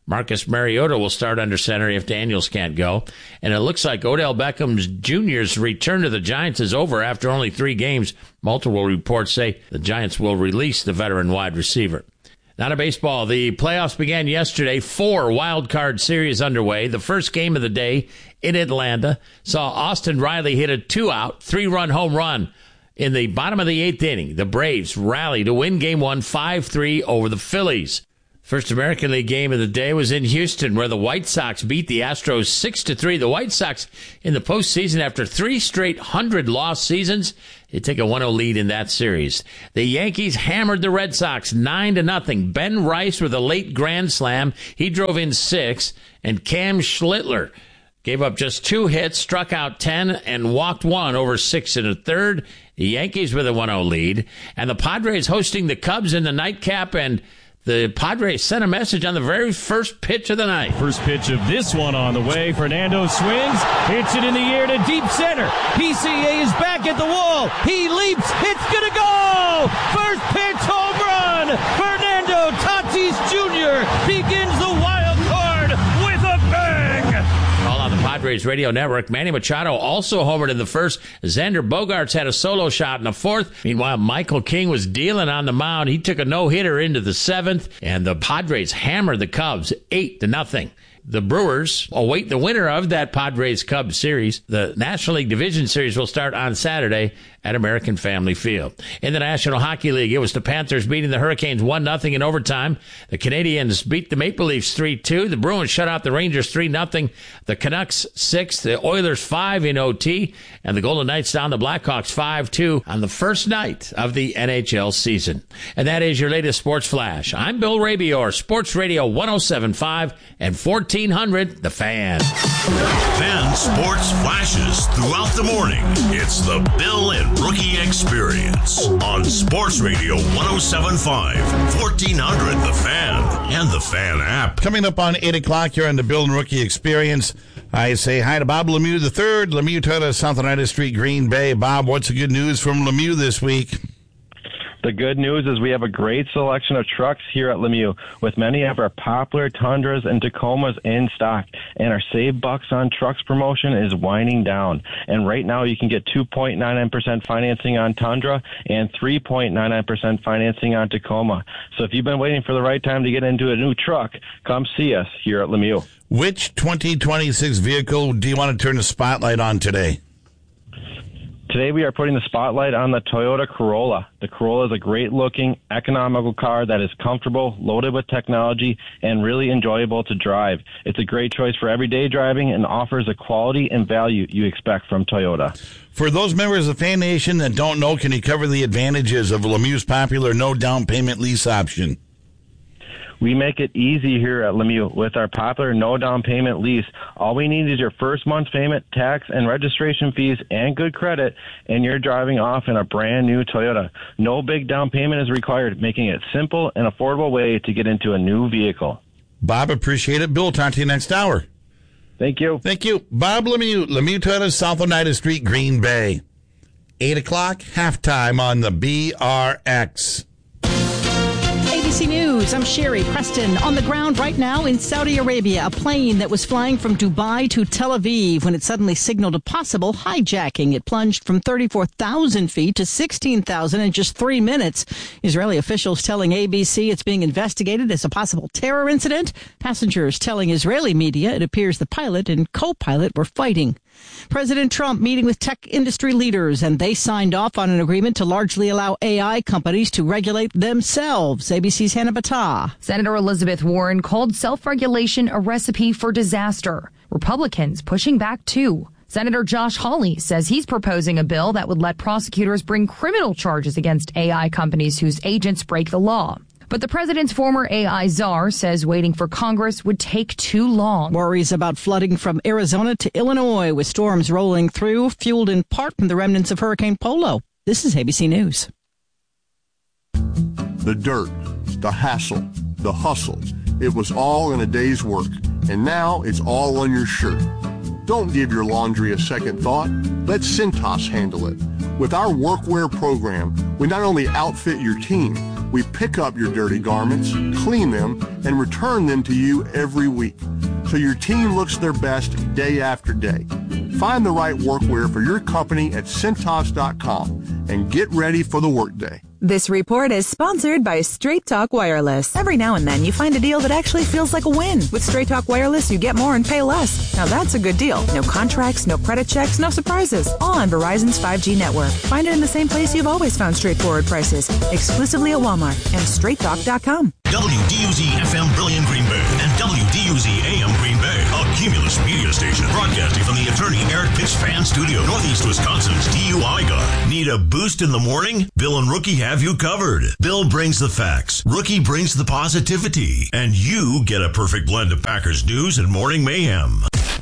Marcus Mariota will start under center if Daniels can't go. And it looks like Odell Beckham Junior's return to the Giants is over after only three games. Multiple reports say the Giants will release the veteran wide receiver. Now to baseball. The playoffs began yesterday. Four wild card series underway. The first game of the day in Atlanta saw Austin Riley hit a two-out, three-run home run in the bottom of the eighth inning. The Braves rally to win game one five three over the Phillies. First American League game of the day was in Houston, where the White Sox beat the Astros six to three. The White Sox in the postseason, after three straight hundred-loss seasons, they take a one oh lead in that series. The Yankees hammered the Red Sox nine to nothing. Ben Rice with a late grand slam. He drove in six, and Cam Schlittler gave up just two hits, struck out ten, and walked one over six and a third. The Yankees with a one oh lead. And the Padres hosting the Cubs in the nightcap, and the Padres sent a message on the very first pitch of the night. First pitch of this one on the way. Fernando swings, hits it in the air to deep center. P C A is back at the wall. He leaps. It's going to go. First pitch home run. Fernando Tatis Junior begins the wild card with a bang. All on the Padres radio network. Manny Machado also homered in the first. Xander Bogaerts had a solo shot in the fourth. Meanwhile, Michael King was dealing on the mound. He took a no-hitter into the seventh, and the Padres hammered the Cubs eight to nothing. The Brewers await the winner of that Padres-Cubs series. The National League Division Series will start on Saturday at American Family Field. In the National Hockey League, it was the Panthers beating the Hurricanes one nothing in overtime. The Canadiens beat the Maple Leafs three two. The Bruins shut out the Rangers three nothing. The Canucks six, the Oilers five in O T, and the Golden Knights down the Blackhawks five two on the first night of the N H L season. And that is your latest Sports Flash. I'm Bill Rabior, Sports Radio one oh seven point five and fourteen hundred, The Fan. Fan Sports Flashes throughout the morning. It's the Bill and Rookie Experience on Sports Radio one oh seven point five, fourteen hundred, The Fan, and the Fan app. Coming up on eight o'clock here on the Bill and Rookie Experience, I say hi to Bob Lemieux the third, Lemieux Toyota, South Oneida Street, Green Bay. Bob, what's the good news from Lemieux this week? The good news is we have a great selection of trucks here at Lemieux, with many of our popular Tundras and Tacomas in stock. And our Save Bucks on Trucks promotion is winding down. And right now you can get two point nine nine percent financing on Tundra and three point nine nine percent financing on Tacoma. So if you've been waiting for the right time to get into a new truck, come see us here at Lemieux. Which twenty twenty-six vehicle do you want to turn the spotlight on today? Today we are putting the spotlight on the Toyota Corolla. The Corolla is a great-looking, economical car that is comfortable, loaded with technology, and really enjoyable to drive. It's a great choice for everyday driving and offers the quality and value you expect from Toyota. For those members of Fan Nation that don't know, can you cover the advantages of Lemieux's popular no-down payment lease option? We make it easy here at Lemieux with our popular no-down payment lease. All we need is your first month's payment, tax and registration fees, and good credit, and you're driving off in a brand-new Toyota. No big down payment is required, making it simple and affordable way to get into a new vehicle. Bob, appreciate it. Bill, talk to you next hour. Thank you. Thank you. Bob Lemieux, Lemieux Toyota, South Oneida Street, Green Bay. eight o'clock, halftime on the B R X. A B C News, I'm Sherry Preston. On the ground right now in Saudi Arabia, a plane that was flying from Dubai to Tel Aviv when it suddenly signaled a possible hijacking. It plunged from thirty-four thousand feet to sixteen thousand in just three minutes. Israeli officials telling A B C it's being investigated as a possible terror incident. Passengers telling Israeli media it appears the pilot and co-pilot were fighting. President Trump meeting with tech industry leaders, and they signed off on an agreement to largely allow A I companies to regulate themselves. A B C's Hannah Battah. Senator Elizabeth Warren called self-regulation a recipe for disaster. Republicans pushing back too. Senator Josh Hawley says he's proposing a bill that would let prosecutors bring criminal charges against A I companies whose agents break the law. But the president's former A I czar says waiting for Congress would take too long. Worries about flooding from Arizona to Illinois with storms rolling through, fueled in part from the remnants of Hurricane Polo. This is A B C News. The dirt, the hassle, the hustle. It was all in a day's work, and now it's all on your shirt. Don't give your laundry a second thought. Let Cintas handle it. With our workwear program, we not only outfit your team, We pick up your dirty garments, clean them, and return them to you every week, so your team looks their best day after day. Find the right workwear for your company at Cintas dot com and get ready for the workday. This report is sponsored by Straight Talk Wireless. Every now and then you find a deal that actually feels like a win. With Straight Talk Wireless, you get more and pay less. Now that's a good deal. No contracts, no credit checks, no surprises. All on Verizon's five G network. Find it in the same place you've always found straightforward prices. Exclusively at Walmart and Straight Talk dot com. W D U Z F M Brilliant Green Bay and W D U Z A M Green Bay, a Cumulus media station broadcasting from the attorney Eric Pitts Fan Studio, Northeast Wisconsin's D U I guy. Need a boost in the morning? Bill and Rookie have you covered. Bill brings the facts, Rookie brings the positivity, and you get a perfect blend of Packers news and morning mayhem.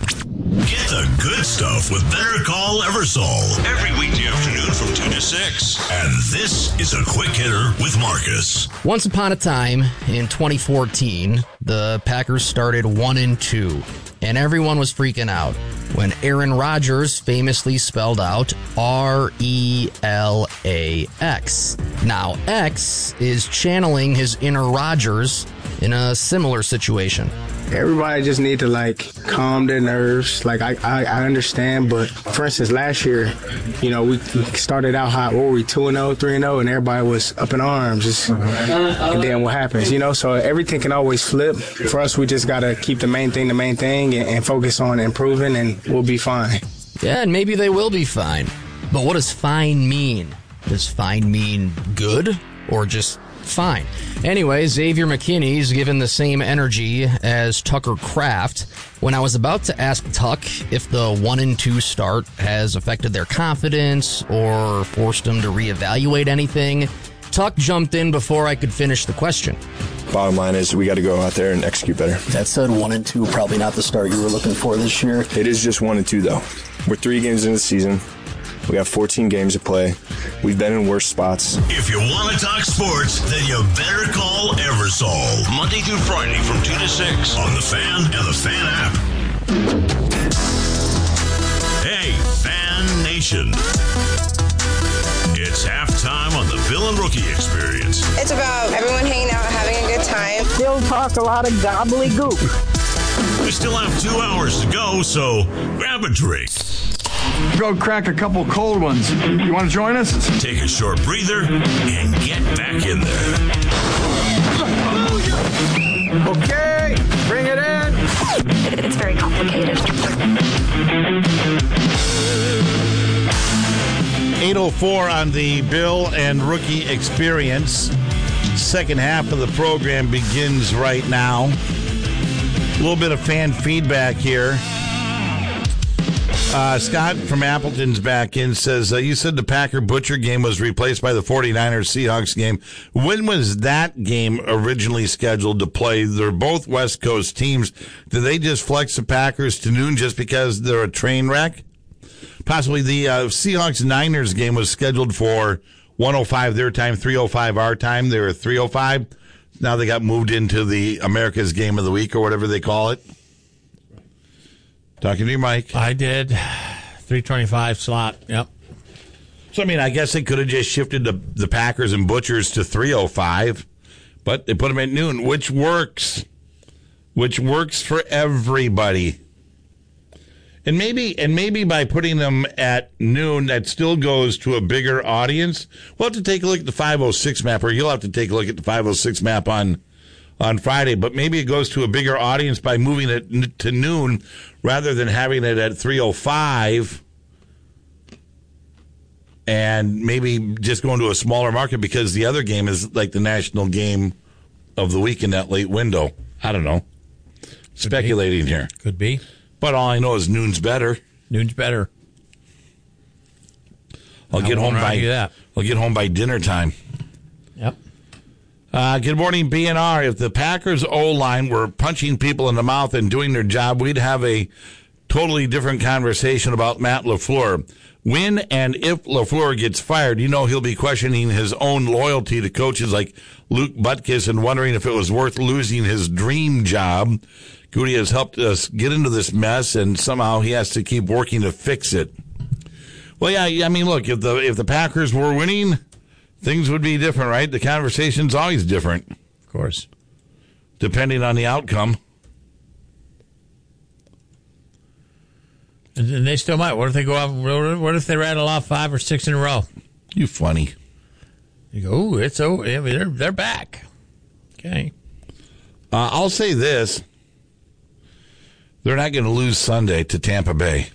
Get the good stuff with Better Call Eversole every weekday afternoon from two to six. And this is a quick hitter with Marcus. Once upon a time in twenty fourteen, the Packers started one and two, and everyone was freaking out when Aaron Rodgers famously spelled out R E L A X. Now, X is channeling his inner Rodgers in a similar situation. Everybody just need to, like, calm their nerves. Like, I, I, I understand, but, for instance, last year, you know, we, we started out hot. What were we, two and oh, three and oh, and everybody was up in arms. Just, and then what happens, you know? So everything can always flip. For us, we just got to keep the main thing the main thing and, and focus on improving, and we'll be fine. Yeah, and maybe they will be fine. But what does fine mean? Does fine mean good or just fine? Anyway, Xavier McKinney's given the same energy as Tucker Kraft. When I was about to ask Tuck if the one and two start has affected their confidence or forced them to reevaluate anything, Tuck jumped in before I could finish the question. Bottom line is we got to go out there and execute better. That said, one and two, probably not the start you were looking for this year. It is just one and two, though. We're three games into the season. We have fourteen games to play. We've been in worse spots. If you want to talk sports, then you better call Eversole. Monday through Friday from two to six on The Fan and the Fan app. Hey, Fan Nation. It's halftime on the Bill and Rookie Experience. It's about everyone hanging out, having a good time. Still talk a lot of gobbledygook. We still have two hours to go, so grab a drink. Go crack a couple cold ones. You want to join us? Take a short breather and get back in there. Okay, bring it in. It's very complicated. eight oh four on the Bill and Rookie Experience. Second half of the program begins right now. A little bit of fan feedback here. Uh, Scott from Appleton's back in, says, uh, you said the Packer-Butcher game was replaced by the 49ers-Seahawks game. When was that game originally scheduled to play? They're both West Coast teams. Did they just flex the Packers to noon just because they're a train wreck? Possibly the uh, Seahawks-Niners game was scheduled for one oh five their time, three oh five our time. They were three oh five. Now they got moved into the America's Game of the Week or whatever they call it. Talking to you, Mike. I did. three twenty-five slot. Yep. So, I mean, I guess they could have just shifted the, the Packers and Butchers to three oh five, but they put them at noon, which works. Which works for everybody. And maybe and maybe by putting them at noon, that still goes to a bigger audience. We'll have to take a look at the five oh six map, or you'll have to take a look at the five oh six map on on Friday, but maybe it goes to a bigger audience by moving it to noon rather than having it at three oh five and maybe just going to a smaller market because the other game is like the national game of the week in that late window. I don't know. Could Speculating be. here. Could be. But all I know is noon's better. Noon's better. I'll I get home by that. I'll get home by dinner time. Yep. Uh, good morning, B N R. If the Packers O-line were punching people in the mouth and doing their job, we'd have a totally different conversation about Matt LaFleur. When and if LaFleur gets fired, you know he'll be questioning his own loyalty to coaches like Luke Butkus and wondering if it was worth losing his dream job. Goody has helped us get into this mess, and somehow he has to keep working to fix it. Well, yeah, I mean, look, if the if the Packers were winning, things would be different, right? The conversation's always different. Of course. Depending on the outcome. And they still might. What if they go off? What if they rattle off five or six in a row? You funny. You go, ooh, it's over. I mean, they're, they're back. Okay. Uh, I'll say this. They're not going to lose Sunday to Tampa Bay.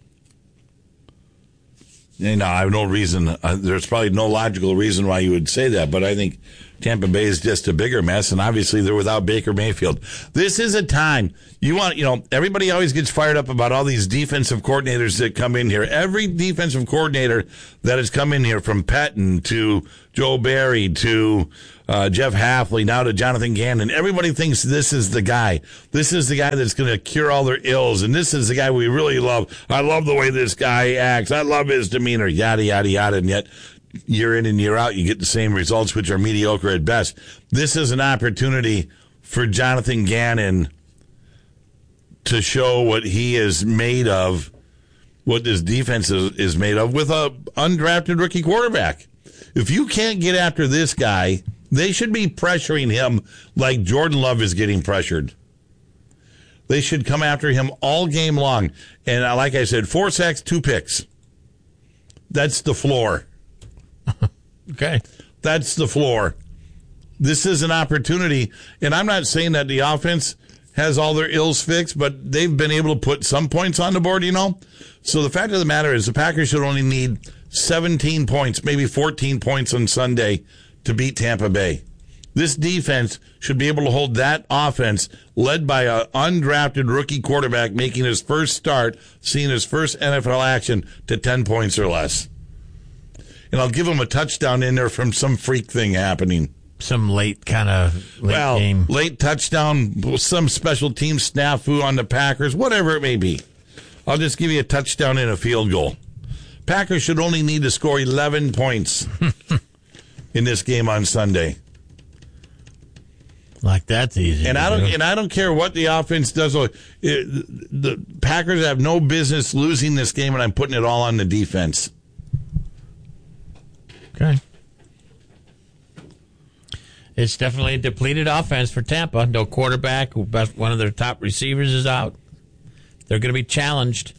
You know, I have no reason. Uh, there's probably no logical reason why you would say that, but I think Tampa Bay is just a bigger mess, and obviously they're without Baker Mayfield. This is a time you want, you know, everybody always gets fired up about all these defensive coordinators that come in here. Every defensive coordinator that has come in here, from Pettin to Joe Barry to uh, Jeff Hafley, now to Jonathan Gannon, everybody thinks this is the guy. This is the guy that's going to cure all their ills, and this is the guy we really love. I love the way this guy acts. I love his demeanor, yada, yada, yada, and yet year in and year out, you get the same results, which are mediocre at best. This is an opportunity for Jonathan Gannon to show what he is made of, what this defense is, is made of, with a undrafted rookie quarterback. If you can't get after this guy, they should be pressuring him like Jordan Love is getting pressured. They should come after him all game long. And like I said, four sacks, two picks. That's the floor. Okay. That's the floor. This is an opportunity, and I'm not saying that the offense has all their ills fixed, but they've been able to put some points on the board, you know? So the fact of the matter is the Packers should only need seventeen points, maybe fourteen points on Sunday to beat Tampa Bay. This defense should be able to hold that offense, led by an undrafted rookie quarterback making his first start, seeing his first N F L action, to ten points or less. And I'll give him a touchdown in there from some freak thing happening. Some late kind of late well, game. Late touchdown, some special team snafu on the Packers, whatever it may be. I'll just give you a touchdown and a field goal. Packers should only need to score eleven points in this game on Sunday. Like that's easy. And I don't and I don't care what the offense does. It, the Packers have no business losing this game, and I'm putting it all on the defense. Okay. It's definitely a depleted offense for Tampa. No quarterback. One of their top receivers is out. They're going to be challenged.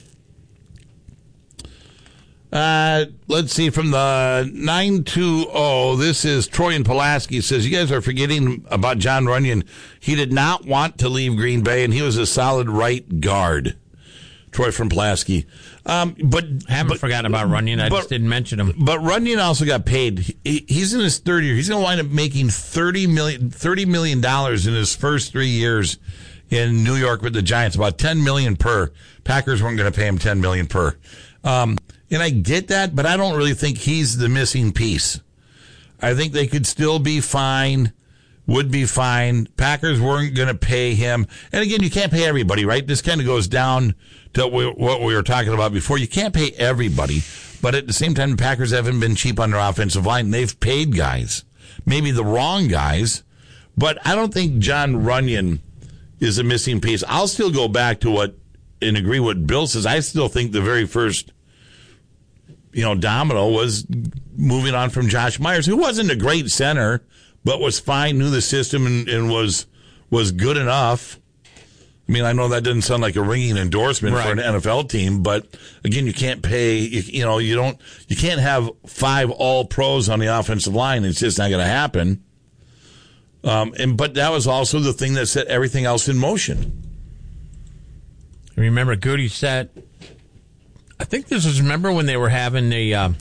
Uh, let's see, from the nine two zero, this is Troy and Pulaski. Says, you guys are forgetting about John Runyon. He did not want to leave Green Bay, and he was a solid right guard. Troy from Pulaski. Um, but I haven't but, forgotten about Runyon. I but, just didn't mention him. But Runyon also got paid. He, he's in his third year. He's going to wind up making thirty million dollars thirty million dollars in his first three years in New York with the Giants, about ten million dollars per. Packers weren't going to pay him ten million dollars per. Um, and I get that, but I don't really think he's the missing piece. I think they could still be fine, would be fine. Packers weren't going to pay him. And again, you can't pay everybody, right? This kind of goes down to what we were talking about before. You can't pay everybody, but at the same time, the Packers haven't been cheap on their offensive line. They've paid guys, maybe the wrong guys, but I don't think John Runyon is a missing piece. I'll still go back to what and agree what Bill says. I still think the very first, you know, domino was moving on from Josh Myers, who wasn't a great center, but was fine, knew the system, and, and was was good enough. I mean, I know that doesn't sound like a ringing endorsement right. for an N F L team, but again, you can't pay. You, you know, you don't. You can't have five All Pros on the offensive line. It's just not going to happen. Um, and but that was also the thing that set everything else in motion. Remember, Goody said, I think this was, remember when they were having the, um,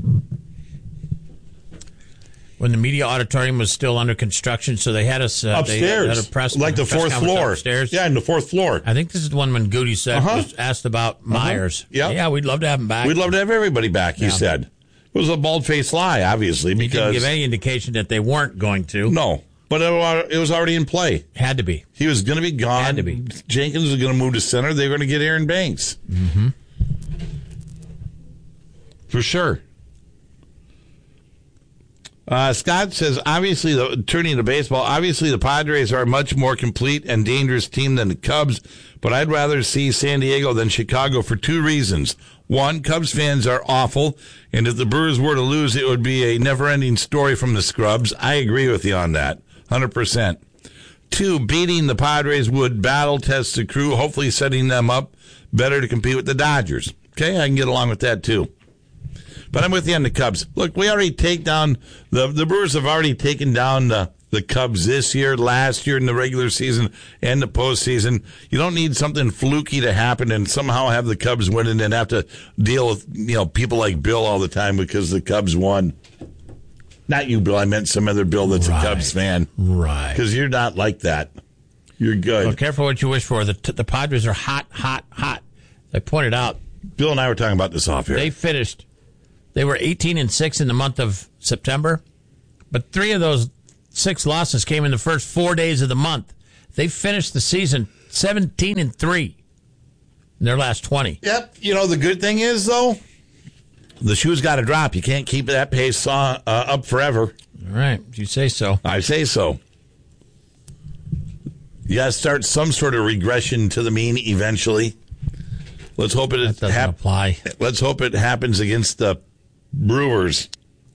when the media auditorium was still under construction, so they had us uh, upstairs, they had a press, like the press fourth floor, upstairs. Yeah, in the fourth floor. I think this is the one when Goody said uh-huh. was asked about Myers. Uh-huh. Yeah, yeah, we'd love to have him back. We'd love to have everybody back. He yeah. said it was a bald-faced lie, obviously, because he didn't give any indication that they weren't going to. No. But it was already in play. Had to be. He was going to be gone. Had to be. Jenkins was going to move to center. They were going to get Aaron Banks. Mm-hmm. For sure. Uh, Scott says, obviously, the, turning to baseball, obviously the Padres are a much more complete and dangerous team than the Cubs, but I'd rather see San Diego than Chicago for two reasons. One, Cubs fans are awful, and if the Brewers were to lose, it would be a never-ending story from the scrubs. I agree with you on that, one hundred percent. Two, beating the Padres would battle test the crew, hopefully setting them up better to compete with the Dodgers. Okay, I can get along with that, too. But I'm with you on the Cubs. Look, we already take down, the the Brewers have already taken down the, the Cubs this year, last year in the regular season and the postseason. You don't need something fluky to happen and somehow have the Cubs win and then have to deal with, you know, people like Bill all the time because the Cubs won. Not you, Bill. I meant some other Bill that's right. a Cubs fan. Right. Because you're not like that. You're good. Well, careful what you wish for. The, the Padres are hot, hot, hot. I pointed out. Bill and I were talking about this off here. They finished. They were eighteen and six in the month of September, but three of those six losses came in the first four days of the month. They finished the season seventeen and three in their last twenty. Yep. You know, the good thing is, though, the shoe's got to drop. You can't keep that pace uh, uh, up forever. All right. You say so. I say so. You got to start some sort of regression to the mean eventually. Let's hope it that doesn't hap- apply. Let's hope it happens against the Brewers.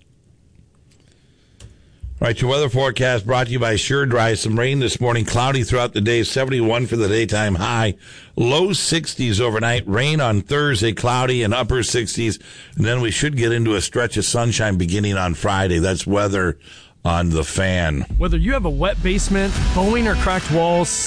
All right, your weather forecast brought to you by Sure Dry. Some rain this morning, cloudy throughout the day, seventy-one for the daytime high, low sixties overnight, rain on Thursday, cloudy and upper sixties, and then we should get into a stretch of sunshine beginning on Friday. That's weather on the Fan. Whether you have a wet basement, bowing or cracked walls,